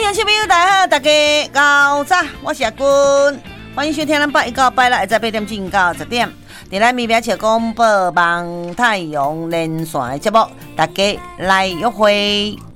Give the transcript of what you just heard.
乡亲朋友，大家好，大家早早，我是阿君，欢迎收听咱8、1到8、6在8点钟到10点，在咱咪边切广播望太阳连线的节目，大家来约会。